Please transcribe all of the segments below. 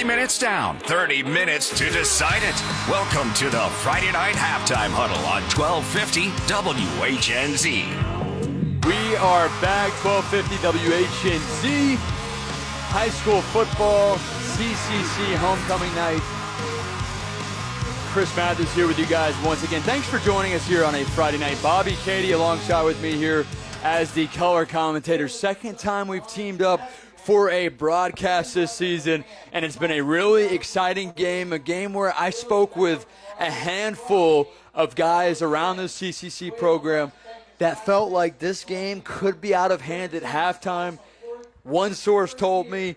30 minutes down, 30 minutes to decide it. Welcome to the Friday Night Halftime Huddle on 1250 WHNZ. We are back, 1250 WHNZ. High school football, CCC homecoming night. Chris Mathers here with you guys once again. Thanks for joining us here on a Friday night. Bobby Katie alongside with me here as the color commentator. Second time we've teamed up for a broadcast this season, and it's been a really exciting game, a game where I spoke with a handful of guys around the CCC program that felt like this game could be out of hand at halftime. One source told me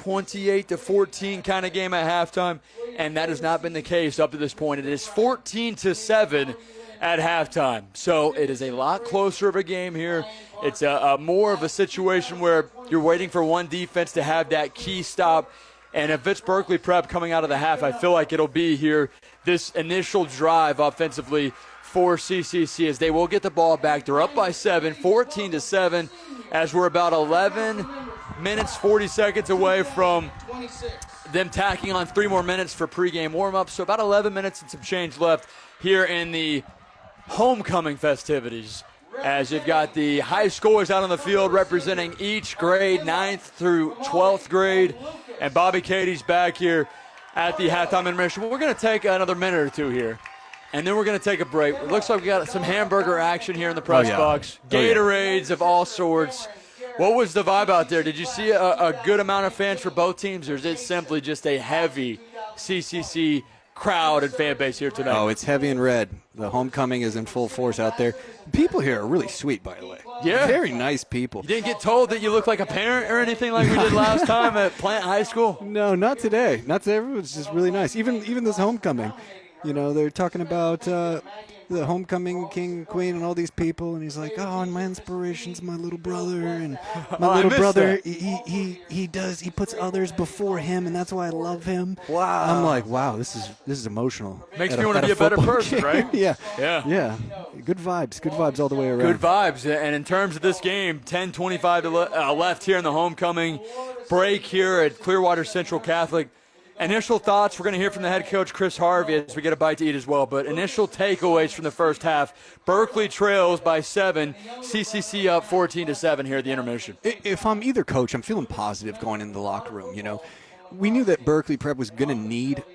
28-14 kind of game at halftime, and that has not been the case up to this point. It is 14-7 at halftime. So it is a lot closer of a game here. It's a more of a situation where you're waiting for one defense to have that key stop. And if it's Berkeley Prep coming out of the half, I feel like it'll be here, this initial drive offensively for CCC, as they will get the ball back. They're up by 7, 14-7, as we're about 11 minutes, 40 seconds away from them tacking on 3 more minutes for pregame warm-up. So about 11 minutes and some change left here in the homecoming festivities, as you've got the high schoolers out on the field representing each grade, 9th through 12th grade. And Bobby Katie's back here at the halftime intermission. We're going to take another minute or two here, and then we're going to take a break. It looks like we got some hamburger action here in the press box. Gatorades of all sorts. What was the vibe out there? Did you see a good amount of fans for both teams, or is it simply just a heavy CCC crowd and fan base here tonight? Oh, it's heavy and red. The homecoming is in full force out there. People here are really sweet, by the way. Yeah. Very nice people. You didn't get told that you look like a parent or anything like we did last time at Plant High School? No, not today. Not today. Everyone's just really nice. Even this homecoming. You know, they're talking about the homecoming king and queen and all these people, and he's like, oh, and my inspiration's my little brother, and my little brother, he puts others before him, and that's why I love him. Wow. I'm like, wow, this is emotional. Makes me want to be a better person, right? Yeah. Good vibes all the way around. Good vibes. And in terms of this game, 10:25 left here in the homecoming break here at Clearwater Central Catholic. Initial thoughts, we're going to hear from the head coach, Chris Harvey, as we get a bite to eat as well. But initial takeaways from the first half. Berkeley trails by 7, CCC up 14-7 here at the intermission. If I'm either coach, I'm feeling positive going into the locker room. You know, we knew that Berkeley Prep was going to need,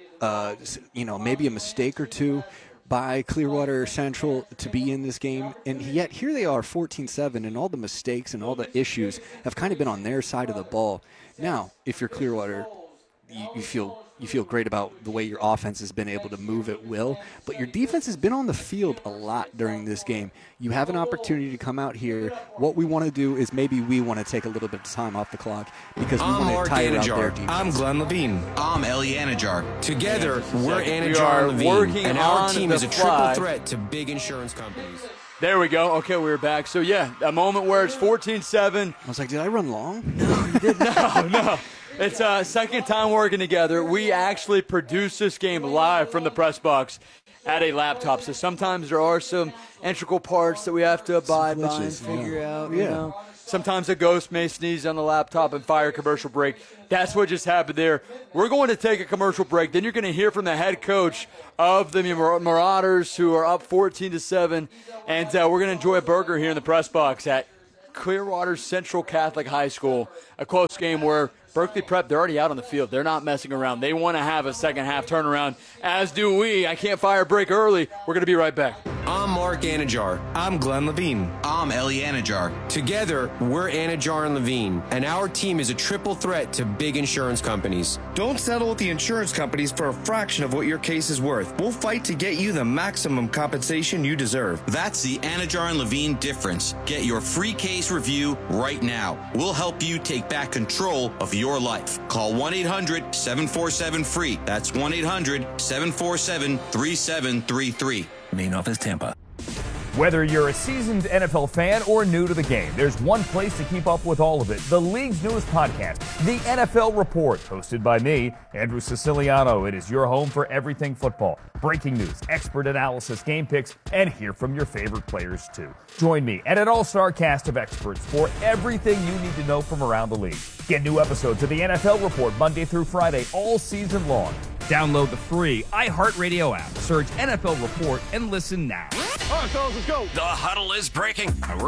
maybe a mistake or two by Clearwater Central to be in this game. And yet here they are, 14-7, and all the mistakes and all the issues have kind of been on their side of the ball. Now, if you're Clearwater, you feel great about the way your offense has been able to move at will, but your defense has been on the field a lot during this game. You have an opportunity to come out here. What we want to do is maybe we want to take a little bit of time off the clock because we want to tire out their defense. I'm Glenn Levine. I'm Ellie Anajar. Together, we're Anajar and Levine, and our team is a triple threat to big insurance companies. There we go. Okay, we're back. So, yeah, a moment where it's 14-7. I was like, did I run long? No, you did not. No. It's second time working together. We actually produce this game live from the press box at a laptop. So sometimes there are some integral parts that we have to abide by and figure out. You know. Sometimes a ghost may sneeze on the laptop and fire a commercial break. That's what just happened there. We're going to take a commercial break. Then you're going to hear from the head coach of the Marauders, who are up 14-7. And we're going to enjoy a burger here in the press box at Clearwater Central Catholic High School. A close game where Berkeley Prep, they're already out on the field. They're not messing around. They want to have a second half turnaround, as do we. I can't fire a break early. We're going to be right back. I'm Mark Anajar. I'm Glenn Levine. I'm Ellie Anajar. Together, we're Anajar and Levine, and our team is a triple threat to big insurance companies. Don't settle with the insurance companies for a fraction of what your case is worth. We'll fight to get you the maximum compensation you deserve. That's the Anajar and Levine difference. Get your free case review right now. We'll help you take back control of your life. Call 1-800-747-FREE. That's 1-800-747-3733. Main office, Tampa. Whether you're a seasoned NFL fan or new to the game, there's one place to keep up with all of it. The league's newest podcast, The NFL Report, hosted by me, Andrew Siciliano. It is your home for everything football. Breaking news, expert analysis, game picks, and hear from your favorite players too. Join me and an all-star cast of experts for everything you need to know from around the league. Get new episodes of The NFL Report Monday through Friday all season long. Download the free iHeartRadio app. Search NFL Report and listen now. The Huddle is breaking. We're